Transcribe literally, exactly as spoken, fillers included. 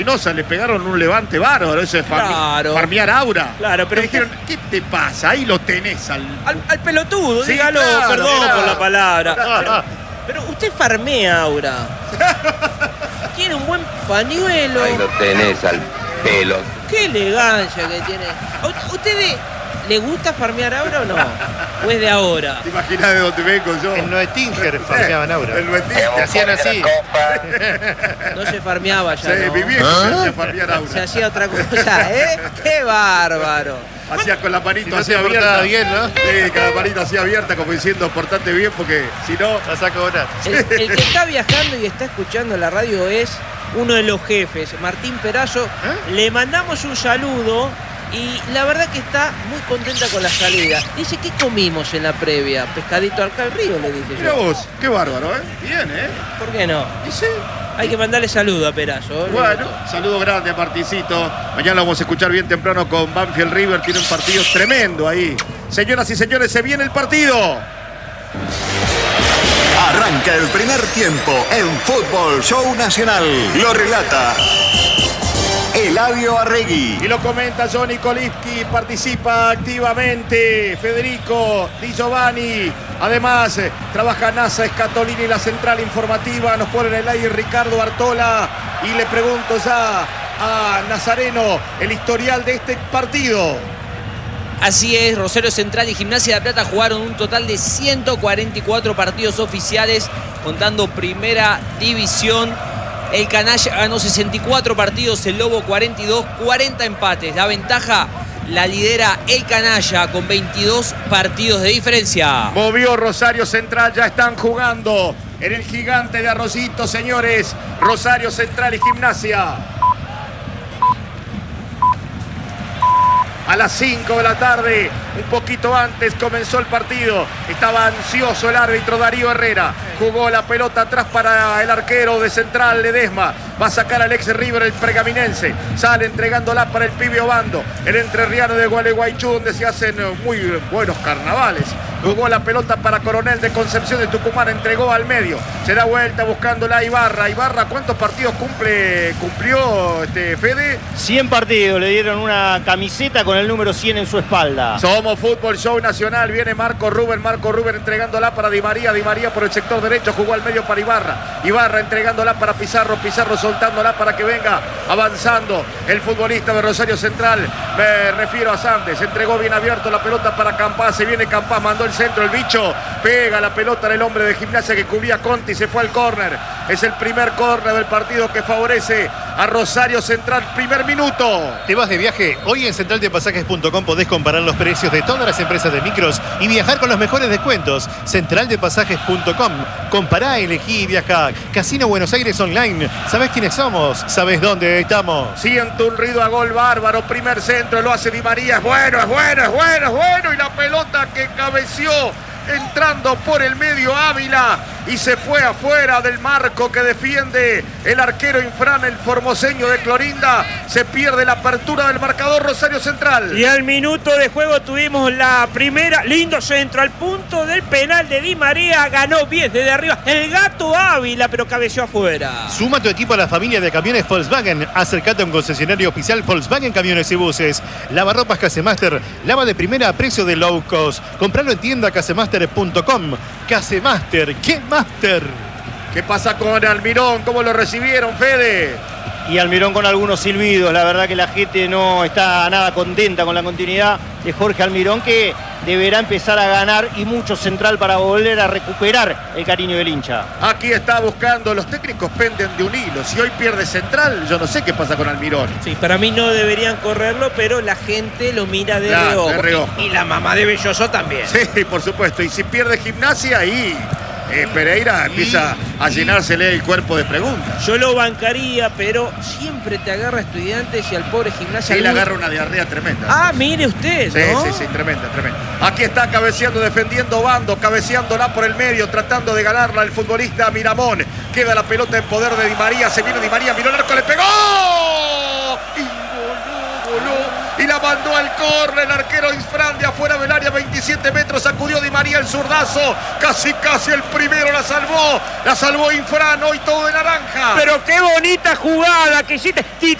Espinosa le pegaron un levante bárbaro, eso es farmi Claro. farmear aura. Claro, pero le dijeron, ¿qué te pasa? Ahí lo tenés al... Al, al pelotudo, Sí, dígalo, claro, perdón claro. por la palabra. Claro. Pero, pero usted farmea, Aura. Tiene un buen pañuelo. Ahí lo tenés al pelo. Qué elegancia que tiene. ¿A u- ¿Usted le gusta farmear Aura o no? ¿O es de ahora? ¿Te imaginas de dónde vengo yo? En Noetinger farmeaban Aura. El Noetinger. Te hacían así. No se farmeaba ya, Sí, ¿no? mi viejo se hacía farmear aura. Se hacía otra cosa, ¿eh? ¡Qué bárbaro! Hacía con la manito Si no así te portaba abierta. bien, ¿no? Sí, con la manito así abierta, como diciendo, portate bien, porque si no... Vas a cobrar. El, el que está viajando y está escuchando la radio es uno de los jefes, Martín Perazo. ¿Eh? Le mandamos un saludo y la verdad que está muy contenta con la salida. Dice, ¿qué comimos en la previa? Pescadito al río, le dije Mira yo. vos, qué bárbaro, ¿eh? Bien, ¿eh? ¿Por qué no? Y sí. Hay que mandarle saludo a Perazo. ¿eh? Bueno, saludo grande a Martincito. Mañana lo vamos a escuchar bien temprano con Banfield River. Tiene un partido tremendo ahí. Señoras y señores, se viene el partido. Arranca el primer tiempo en Fútbol Show Nacional. Lo relata Eladio Arregui. Y lo comenta Johnny Kolipski, participa activamente Federico Di Giovanni. Además, eh, trabaja NASA Scatolini, la central informativa. Nos pone en el aire Ricardo Artola. Y le pregunto ya a Nazareno el historial de este partido. Así es, Rosario Central y Gimnasia de La Plata jugaron un total de ciento cuarenta y cuatro partidos oficiales, contando Primera División. El Canalla ganó sesenta y cuatro partidos, el Lobo cuarenta y dos, cuarenta empates. La ventaja la lidera el Canalla con veintidós partidos de diferencia. Movió Rosario Central, ya están jugando en el Gigante de Arroyito, señores. Rosario Central y Gimnasia. A las cinco de la tarde, un poquito antes comenzó el partido. Estaba ansioso el árbitro Darío Herrera. Jugó la pelota atrás para el arquero de Central, Ledesma. Va a sacar al ex River, el pergaminense. Sale entregándola para el pibe Obando, el entrerriano de Gualeguaychú, donde se hacen muy buenos carnavales. Jugó la pelota para Coronel de Concepción de Tucumán, entregó al medio. Se da vuelta buscándola a Ibarra. Ibarra, ¿cuántos partidos cumple, cumplió este Fede? cien partidos, le dieron una camiseta con el número cien en su espalda. Somos Fútbol Show Nacional. Viene Marco Rubén, Marco Rubén entregándola para Di María. Di María por el sector derecho, jugó al medio para Ibarra. Ibarra entregándola para Pizarro. Pizarro soltándola para que venga avanzando el futbolista de Rosario Central. Me refiero a Sandes. Entregó bien abierto la pelota para Campás. Se viene Campás, mandó el centro, el bicho. Pega la pelota en el hombre de Gimnasia que cubría Conti. Se fue al córner. Es el primer córner del partido que favorece a Rosario Central. Primer minuto. ¿Te vas de viaje? Hoy en central de pasajes punto com podés comparar los precios de todas las empresas de micros y viajar con los mejores descuentos. central de pasajes punto com. Compará, elegí y viajá. Casino Buenos Aires Online. ¿Sabés quiénes somos? ¿Sabés dónde estamos? Siento un ruido a gol bárbaro. Primer centro, lo hace Di María. Es bueno, es bueno, es bueno, es bueno. Y la pelota que cabeció entrando por el medio Ávila y se fue afuera del marco que defiende el arquero Infran, el formoseño de Clorinda. Se pierde la apertura del marcador Rosario Central. Y al minuto de juego tuvimos la primera, lindo centro al punto del penal de Di María, ganó bien desde arriba el Gato Ávila, pero cabeció afuera. Suma tu equipo a la familia de camiones Volkswagen. Acércate a un concesionario oficial Volkswagen Camiones y Buses. Lavarropas Casemaster, lava de primera a precio de low cost. Compralo en tienda casemaster punto com. Casemaster, ¿qué master? ¿Qué pasa con Almirón? ¿Cómo lo recibieron, Fede? Y Almirón con algunos silbidos. La verdad que la gente no está nada contenta con la continuidad de Jorge Almirón, que deberá empezar a ganar y mucho Central para volver a recuperar el cariño del hincha. Aquí está buscando, los técnicos penden de un hilo. Si hoy pierde Central, yo no sé qué pasa con Almirón. Sí, para mí no deberían correrlo, pero la gente lo mira de, Claro, reojo. de reojo. Y, y la mamá de Belloso también. Sí, por supuesto. Y si pierde Gimnasia, ahí eh, Pereira empieza a llenársele el cuerpo de preguntas. Yo lo bancaría, pero siempre te agarra Estudiantes y al pobre Gimnasia. Sí, le algún- agarra una diarrea tremenda. Ah, mire usted, Sí, ¿no? sí, sí, tremenda, tremenda. Aquí está cabeceando, defendiendo Bando, cabeceándola por el medio, tratando de ganarla el futbolista Miramón. Queda la pelota en poder de Di María, se viene Di María, miró el arco, le pegó. Y voló, voló. Y la mandó al córner. El arquero Infran de afuera del área, veintisiete metros. Sacudió Di María el zurdazo. Casi, casi el primero la salvó. La salvó Infran. Hoy todo de naranja. Pero qué bonita jugada que hiciste.